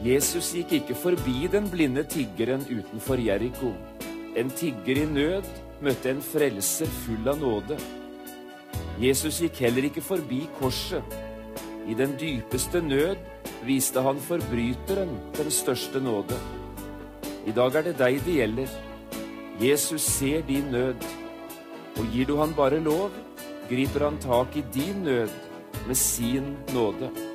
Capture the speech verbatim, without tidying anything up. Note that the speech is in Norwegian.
Jesus gikk ikke forbi den blinde tiggeren utenfor Jericho. En tigger i nød møtte en frelser full av nåde. Jesus gikk heller ikke forbi korset. I den dypeste nød viste han forbryteren den største nåde. I dag er det deg det gjelder. Jesus ser din nød, og gir du han bare lov, griper han tak i din nød med sin nåde.